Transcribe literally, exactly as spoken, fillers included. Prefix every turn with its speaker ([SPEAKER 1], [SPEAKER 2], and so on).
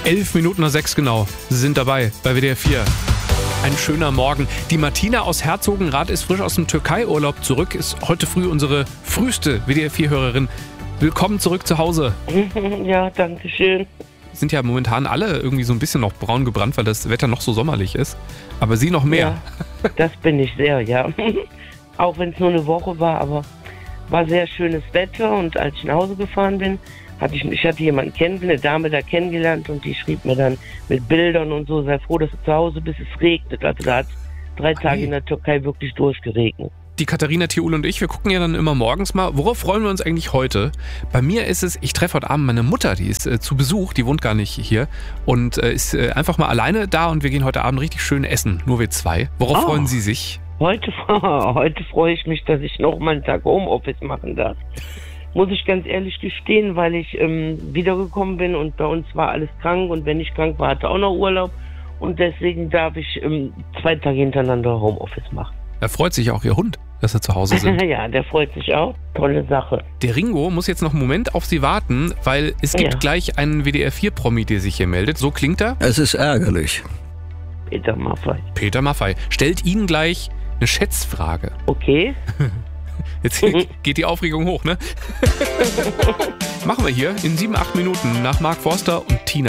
[SPEAKER 1] Elf Minuten nach sechs genau. Sie sind dabei bei W D R vier. Ein schöner Morgen. Die Martina aus Herzogenrath ist frisch aus dem Türkei-Urlaub zurück, ist heute früh unsere früheste W D R vier-Hörerin. Willkommen zurück zu Hause.
[SPEAKER 2] Ja, danke schön.
[SPEAKER 1] Sind ja momentan alle irgendwie so ein bisschen noch braun gebrannt, weil das Wetter noch so sommerlich ist. Aber Sie noch mehr.
[SPEAKER 2] Ja, das bin ich sehr, ja. Auch wenn es nur eine Woche war, aber war sehr schönes Wetter. Und als ich nach Hause gefahren bin, hatte ich, ich hatte jemanden kennen, eine Dame da kennengelernt und die schrieb mir dann mit Bildern und so, sei froh, dass du zu Hause bist, es regnet. Also da hat drei Tage in der Türkei wirklich durchgeregnet.
[SPEAKER 1] Die Katharina Thiul und ich, wir gucken ja dann immer morgens mal, worauf freuen wir uns eigentlich heute? Bei mir ist es, ich treffe heute Abend meine Mutter, die ist äh, zu Besuch, die wohnt gar nicht hier und äh, ist äh, einfach mal alleine da und wir gehen heute Abend richtig schön essen, nur wir zwei. Worauf
[SPEAKER 2] Oh.
[SPEAKER 1] freuen Sie sich?
[SPEAKER 2] Heute, heute freue ich mich, dass ich noch mal einen Tag Homeoffice machen darf. Muss ich ganz ehrlich gestehen, weil ich ähm, wiedergekommen bin und bei uns war alles krank und wenn ich krank war, hatte auch noch Urlaub und deswegen darf ich ähm, zwei Tage hintereinander Homeoffice machen.
[SPEAKER 1] Da freut sich auch Ihr Hund, dass Sie zu Hause sind.
[SPEAKER 2] Ja, der freut sich auch. Tolle Sache.
[SPEAKER 1] Der Ringo muss jetzt noch einen Moment auf Sie warten, weil es gibt
[SPEAKER 2] Ja.
[SPEAKER 1] gleich einen W D R vier Promi, der sich hier meldet. So klingt er.
[SPEAKER 3] Es ist ärgerlich.
[SPEAKER 2] Peter Maffay.
[SPEAKER 1] Peter Maffay stellt Ihnen gleich eine Schätzfrage.
[SPEAKER 2] Okay.
[SPEAKER 1] Jetzt geht die Aufregung hoch, ne? Machen wir hier in sieben, acht Minuten nach Mark Forster und Tina.